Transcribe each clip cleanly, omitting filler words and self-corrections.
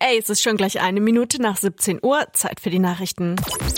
Es ist schon gleich 1 Minute nach 17 Uhr. Zeit für die Nachrichten.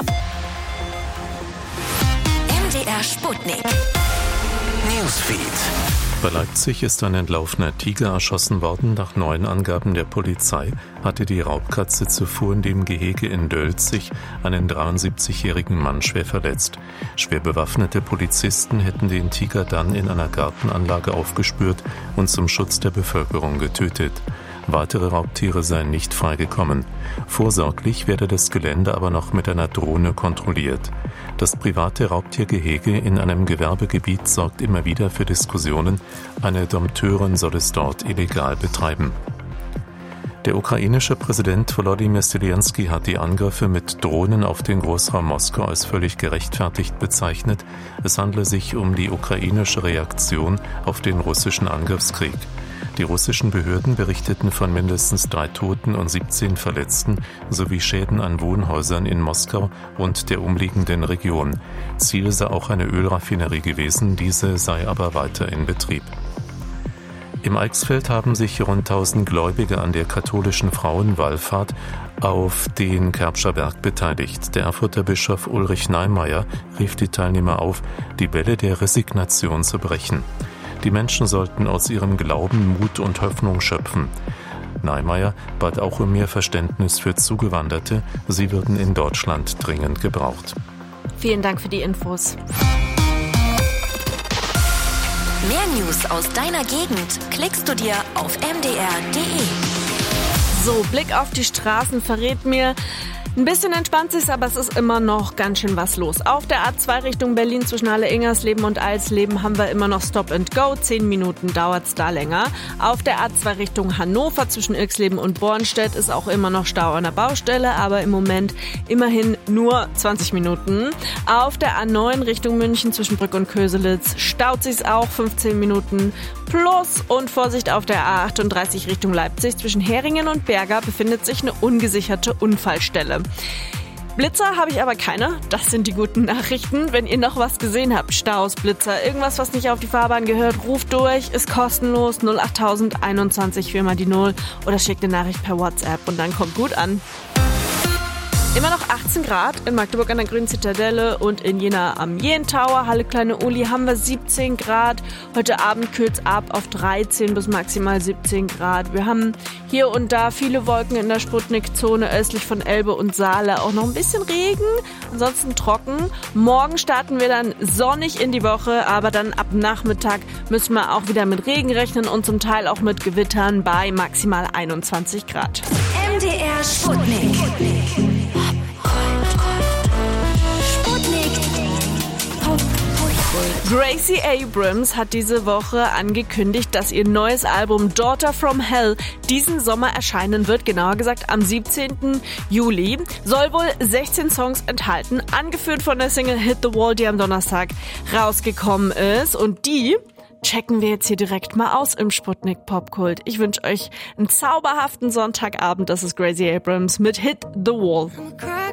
MDR Sputnik. Newsfeed. Bei Leipzig ist ein entlaufener Tiger erschossen worden. Nach neuen Angaben der Polizei hatte die Raubkatze zuvor in dem Gehege in Dölzig einen 73-jährigen Mann schwer verletzt. Schwer bewaffnete Polizisten hätten den Tiger dann in einer Gartenanlage aufgespürt und zum Schutz der Bevölkerung getötet. Weitere Raubtiere seien nicht freigekommen. Vorsorglich werde das Gelände aber noch mit einer Drohne kontrolliert. Das private Raubtiergehege in einem Gewerbegebiet sorgt immer wieder für Diskussionen. Eine Dompteurin soll es dort illegal betreiben. Der ukrainische Präsident Volodymyr Zelensky hat die Angriffe mit Drohnen auf den Großraum Moskau als völlig gerechtfertigt bezeichnet. Es handle sich um die ukrainische Reaktion auf den russischen Angriffskrieg. Die russischen Behörden berichteten von mindestens 3 Toten und 17 Verletzten sowie Schäden an Wohnhäusern in Moskau und der umliegenden Region. Ziel sei auch eine Ölraffinerie gewesen, diese sei aber weiter in Betrieb. Im Eichsfeld haben sich rund 1000 Gläubige an der katholischen Frauenwallfahrt auf den Kerbscher Berg beteiligt. Der Erfurter Bischof Ulrich Neimeyer rief die Teilnehmer auf, die Welle der Resignation zu brechen. Die Menschen sollten aus ihrem Glauben Mut und Hoffnung schöpfen. Neimeyer bat auch um mehr Verständnis für Zugewanderte. Sie würden in Deutschland dringend gebraucht. Vielen Dank für die Infos. Mehr News aus deiner Gegend klickst du dir auf mdr.de. So, Blick auf die Straßen verrät mir, ein bisschen entspannt ist, aber es ist immer noch ganz schön was los. Auf der A2 Richtung Berlin zwischen Halle-Ingersleben und Alsleben haben wir immer noch Stop and Go. 10 Minuten dauert's da länger. Auf der A2 Richtung Hannover zwischen Ilksleben und Bornstedt ist auch immer noch Stau an der Baustelle, aber im Moment immerhin nur 20 Minuten. Auf der A9 Richtung München zwischen Brück und Köselitz staut sich's auch 15 Minuten plus. Und Vorsicht auf der A38 Richtung Leipzig zwischen Heringen und Berga befindet sich eine ungesicherte Unfallstelle. Blitzer habe ich aber keine. Das sind die guten Nachrichten. Wenn ihr noch was gesehen habt, Staus, Blitzer, irgendwas, was nicht auf die Fahrbahn gehört, ruft durch, ist kostenlos 08000 21 4 mal die 0 oder schickt eine Nachricht per WhatsApp und dann kommt gut an. Immer noch 18 Grad in Magdeburg an der Grünen Zitadelle und in Jena am Jehn-Tower. Halle Kleine Uli haben wir 17 Grad. Heute Abend kühlt's ab auf 13 bis maximal 17 Grad. Wir haben hier und da viele Wolken in der Sputnik-Zone östlich von Elbe und Saale. Auch noch ein bisschen Regen, ansonsten trocken. Morgen starten wir dann sonnig in die Woche, aber dann ab Nachmittag müssen wir auch wieder mit Regen rechnen und zum Teil auch mit Gewittern bei maximal 21 Grad. MDR Sputnik. Gracie Abrams hat diese Woche angekündigt, dass ihr neues Album Daughter from Hell diesen Sommer erscheinen wird, genauer gesagt am 17. Juli. Soll wohl 16 Songs enthalten, angeführt von der Single Hit the Wall, die am Donnerstag rausgekommen ist. Und die checken wir jetzt hier direkt mal aus im Sputnik Popkult. Ich wünsche euch einen zauberhaften Sonntagabend. Das ist Gracie Abrams mit Hit the Wall.